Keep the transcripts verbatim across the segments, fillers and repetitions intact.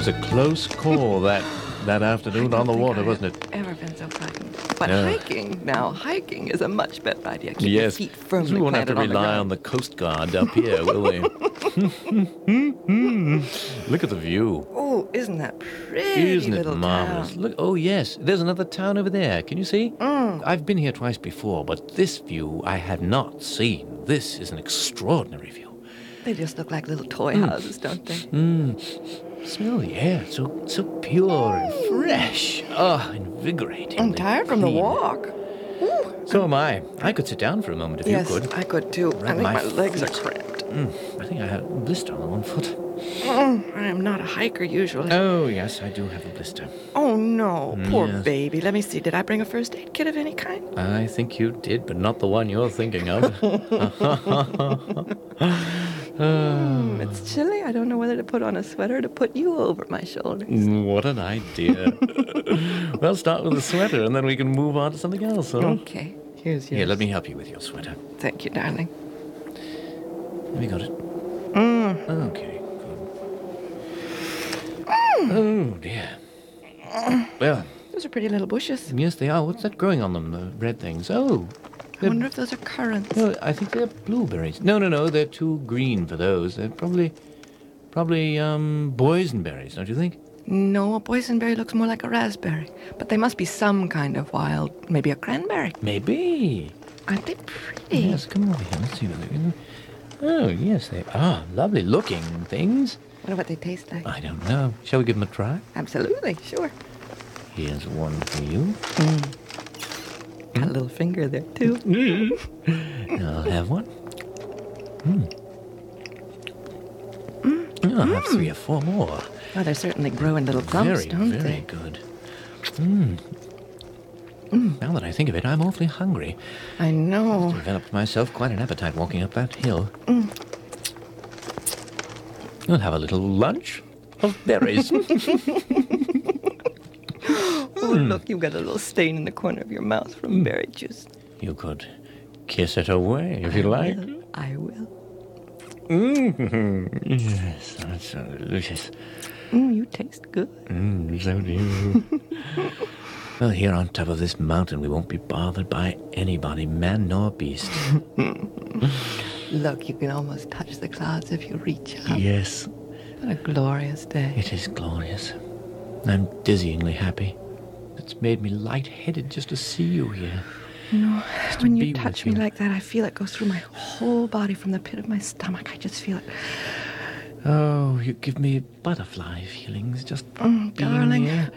was a close call that that afternoon on the water, wasn't it? Ever been so frightened? But Yeah. hiking now, hiking is a much better idea. Keep your Yes. feet firmly We won't have to planted rely on on the the Coast Guard up here, will we? Look at the view. ground. Oh, isn't that pretty Isn't it little marvelous? town? Look, oh yes, there's another town over there. Can you see? Mm. I've been here twice before, but this view I have not seen. This is an extraordinary view. They just look like little toy Mm. houses, don't they? Smell the air, so so pure and fresh. Ah, invigorating. I'm tired from the clean. walk. Ooh. So am I. I could sit down for a moment if Yes, you could. I could too. I Rub think my my legs are feet. cramped. Mm, I think I have a blister on one foot. Mm, I am not a hiker usually. Oh yes, I do have a blister. Oh no, poor Yes. baby. Let me see. Did I bring a first aid kit of any kind? I think you did, but not the one you're thinking of. Mm, it's chilly. I don't know whether to put on a sweater or to put you over my shoulders. What an idea. Well, start with the sweater, and then we can move on to something else, huh? Okay, here's yours. Here, let me help you with your sweater. Thank you, darling. Have you got it? Mm. Okay, good. Oh, dear. Well, Those are pretty little bushes. yes, they are. What's that growing on them, the red things? Oh, I wonder if those are currants. no, I think they're blueberries. No, no, no, they're too green for those. They're probably, probably, um, boysenberries, don't you think? No, a boysenberry looks more like a raspberry. But they must be some kind of wild, maybe a cranberry. Maybe. Aren't they pretty? Yes, come over here. Let's see what they Oh, yes, they are lovely looking things. Wonder what they taste like. I don't know. Shall we give them a try? Absolutely, sure. Here's one for you. Got a little finger there, too. I'll have one. Mm. I'll have three or four more. Oh, they're certainly growing little clumps, Very, don't very they? good. Mm. Now that I think of it, I'm awfully hungry. I know. Developed myself quite an appetite walking up that hill. I'll have a little lunch of berries. Oh, look, you've got a little stain in the corner of your mouth from berry juice. You could kiss it away if you like. Will. I will. Mm. Yes, that's so delicious. Mm, you taste good. Mm, so do you. Well, here on top of this mountain, we won't be bothered by anybody, man nor beast. Look, you can almost touch the clouds if you reach up. Yes, What a glorious day. it is glorious. I'm dizzyingly happy. It's made me lightheaded just to see you here. You know, to when be you with touch me you. like that, I feel it go through my whole body from the pit of my stomach. I just feel it. Oh, you give me butterfly feelings just Mm, being darling. here.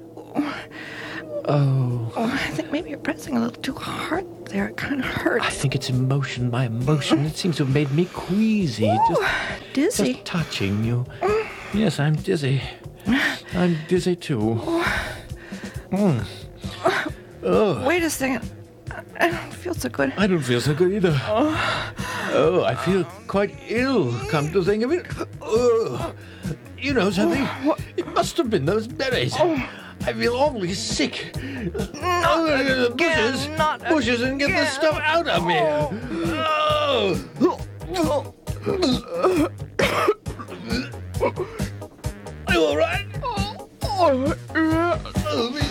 Oh, Oh, I think maybe you're pressing a little too hard there. It kind of hurts. I think it's emotion, my emotion. It seems to have made me queasy. Just, Dizzy. just touching you. Yes, I'm dizzy. I'm dizzy too. Mm. Oh, Wait a second. I- I don't feel so good. I don't feel so good either. Oh, I feel quite ill, come to think of it. Oh, you know something? It must have been those berries. I feel awfully sick. Oh, the bushes, not bushes, and get this stuff out of me. Oh. Are you all right? Oh, yeah. Oh, me